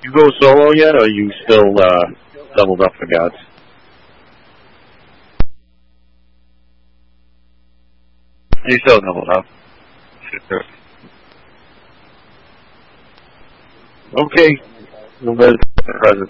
You go solo yet, or you still leveled up for gods? You still leveled up. Okay. Well, that's the present.